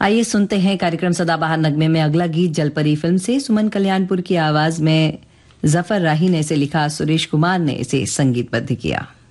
आइए सुनते हैं कार्यक्रम सदाबहार नगमे में अगला गीत जलपरी फिल्म से। सुमन कल्याणपुर की आवाज में जफर राही ने इसे लिखा, सुरेश कुमार ने इसे संगीतबद्ध किया।